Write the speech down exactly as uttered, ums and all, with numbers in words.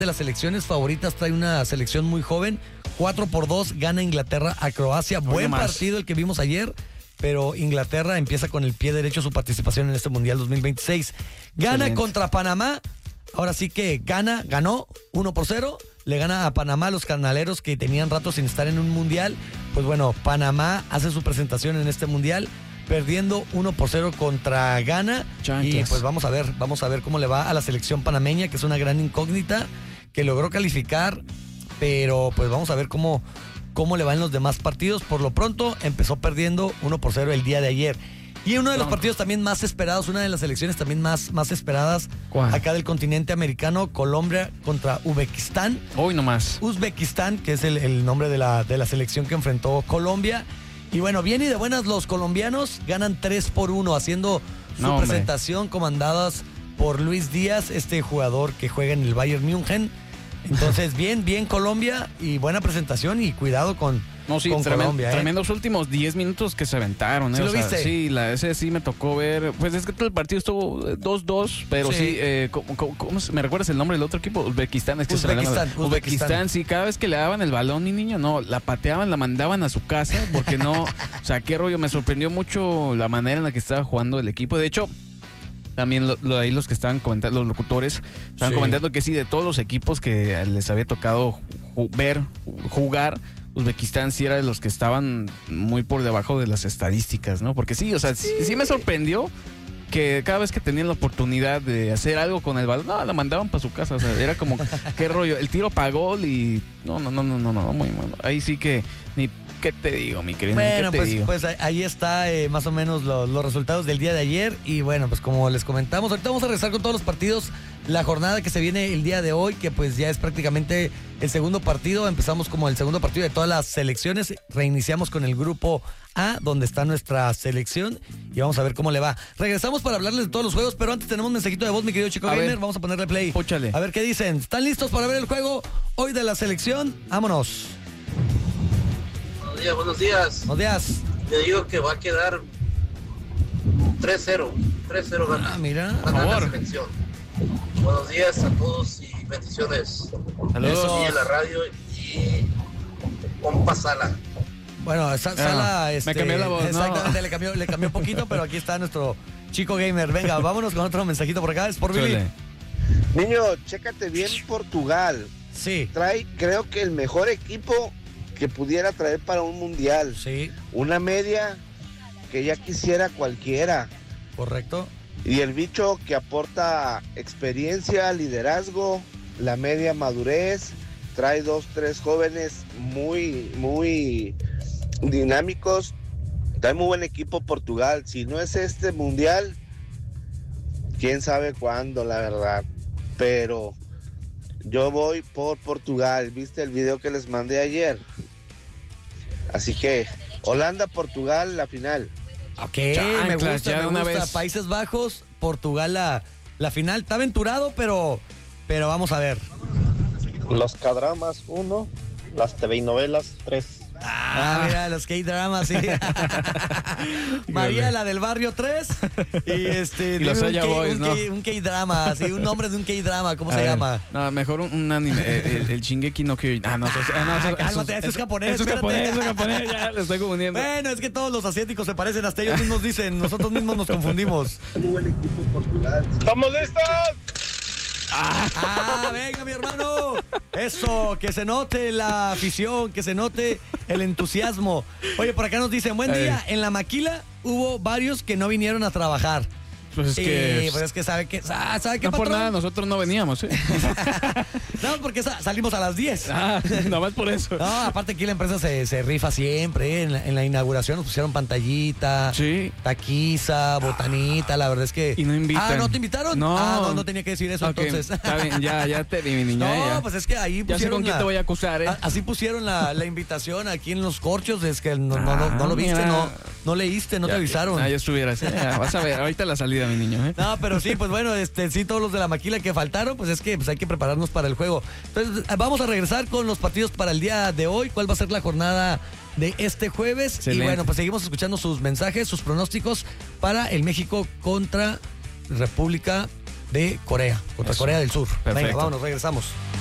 de las selecciones favoritas, trae una selección muy joven. cuatro por dos gana Inglaterra a Croacia. Hoy Buen nomás. partido el que vimos ayer, pero Inglaterra empieza con el pie derecho su participación en este Mundial dos mil veintiséis. Gana Excelente. contra Panamá. Ahora sí que gana, ganó uno por cero. Le gana a Panamá, los carnaleros que tenían rato sin estar en un Mundial. Pues bueno, Panamá hace su presentación en este Mundial, perdiendo uno por cero contra Ghana. Chanclas. Y pues vamos a ver, vamos a ver cómo le va a la selección panameña, que es una gran incógnita, que logró calificar, pero pues vamos a ver cómo, cómo le va en los demás partidos. Por lo pronto empezó perdiendo uno por cero el día de ayer. Y uno de los partidos también más esperados, una de las selecciones también más, más esperadas ¿Cuál? acá del continente americano, Colombia contra Uzbekistán. Hoy nomás. Uzbekistán, que es el, el nombre de la, de la selección que enfrentó Colombia. Y bueno, bien y de buenas los colombianos, ganan tres por uno, haciendo su No, hombre. presentación comandadas por Luis Díaz, este jugador que juega en el Bayern München. Entonces, bien, bien Colombia y buena presentación y cuidado con, No, sí, con tremen- Colombia. ¿eh? tremendos últimos diez minutos que se aventaron. ¿eh? ¿Sí O lo sea, viste? Sí, la, ese sí me tocó ver. Pues es que todo el partido estuvo eh, dos dos, pero Sí. sí, eh, ¿cómo, cómo- cómo se- ¿me recuerdas el nombre del otro equipo? Uzbekistán. Es que se me llama- Uzbekistán, Uzbekistán, Uzbekistán. sí, cada vez que le daban el balón, mi niño, no, la pateaban, la mandaban a su casa, porque no, o sea, qué rollo, me sorprendió mucho la manera en la que estaba jugando el equipo. De hecho, también lo, lo- ahí los que estaban comentando, los locutores, estaban Sí. comentando que sí, de todos los equipos que les había tocado ju- ver, jugar, Uzbekistán sí era de los que estaban muy por debajo de las estadísticas, ¿no? Porque sí, o sea, sí, sí me sorprendió que cada vez que tenían la oportunidad de hacer algo con el balón, no, la mandaban para su casa, o sea, era como, qué rollo, el tiro para gol y, no, no, no, no, no, no, muy malo. Ahí sí que, ni, ¿qué te digo, mi querido? Bueno, ¿Qué te pues, digo? pues ahí está eh, más o menos lo- los resultados del día de ayer. Y bueno, pues como les comentamos, ahorita vamos a regresar con todos los partidos. La jornada que se viene el día de hoy, que pues ya es prácticamente el segundo partido. Empezamos como el segundo partido de todas las selecciones. Reiniciamos con el grupo A, donde está nuestra selección. Y vamos a ver cómo le va. Regresamos para hablarles de todos los juegos, pero antes tenemos un mensajito de voz, mi querido Chico A Gamer. ver. Vamos a ponerle play. Póchale. A ver qué dicen. ¿Están listos para ver el juego hoy de la selección? Vámonos. Buenos días, buenos días. Buenos días. Te digo que va a quedar tres cero. tres cero gana. Ah, mira. Gana la favor. selección. Buenos días a todos y bendiciones. Saludos. Y en la radio y compa Sala. Bueno, Sa- Sala, me este, cambió la voz, ¿no? exactamente, le cambió, le cambió poquito, pero aquí está nuestro Chico Gamer. Venga, vámonos con otro mensajito por acá. Es por Billy. Chole. Niño, chécate bien Portugal. Sí, Trae, creo que el mejor equipo que pudiera traer para un mundial. sí, Una media que ya quisiera cualquiera. correcto. Y el bicho que aporta experiencia, liderazgo, la media madurez. Trae dos, tres jóvenes muy, muy dinámicos. Trae muy buen equipo Portugal. Si no es este mundial, quién sabe cuándo, la verdad. Pero yo voy por Portugal. ¿Viste el video que les mandé ayer? Así que Holanda-Portugal, la final. Ok, Chanclas, me gusta, ya me de una gusta. vez. Países Bajos, Portugal, la, la final. Está aventurado, pero, pero vamos a ver. Los K-dramas uno, las T V y novelas tres. Ah, mira, los K-dramas, sí. María, la del barrio tres. Y este. Y los dime un Soya K- Boys, un ¿no? K- Un K-drama, sí, un nombre de un K-drama, ¿cómo A se ver, llama? No, mejor un, un anime. El, el, el Shingeki no Kyojin. Ah, no, eso, es- ah, no, eso- cálmate, eso es japonés, Eso es espérate. japonés, eso es japonés. Ya, lo estoy confundiendo. Bueno, es que todos los asiáticos se parecen, hasta ellos mismos dicen, nosotros mismos nos confundimos. Muy buen equipo Portugal. ¡Estamos listos! Ah, venga, mi hermano. Eso, que se note la afición, que se note el entusiasmo. Oye, por acá nos dicen, buen día, en la maquila hubo varios que no vinieron a trabajar. Pues es Sí, que. pues es que sabe que, ah, ¿sabe qué, no por patrón? nada, nosotros no veníamos, ¿eh? No, porque sa- salimos a las diez. Ah, nada más por eso. No, aparte aquí la empresa se, se rifa siempre, ¿eh? en, la, en la inauguración nos pusieron pantallita, Sí. taquiza, botanita, la verdad es que... Y no invitan. Ah, ¿no te invitaron? No. Ah, no, no tenía que decir eso Ok, entonces. está bien, ya, ya te vi, mi niño. No, eh, ya. pues es que ahí Ya sé pusieron con quién la- te voy a acusar, ¿eh? a- así pusieron la, la invitación aquí en los corchos, es que no, no, no, no lo Ah, viste, mira. no, no leíste, no Ya, te avisaron. Ah, ya estuvieras. eh, ya, vas a ver, ahorita la salida, mi niño, ¿eh? No, pero sí, pues bueno, este, sí, todos los de la maquila que faltaron, pues es que pues hay que prepararnos para el juego. Entonces, vamos a regresar con los partidos para el día de hoy. ¿Cuál va a ser la jornada de este jueves? Excelente. Y bueno, pues seguimos escuchando sus mensajes, sus pronósticos para el México contra República de Corea, contra Eso. Corea del Sur. Venga, Perfecto. vámonos, regresamos.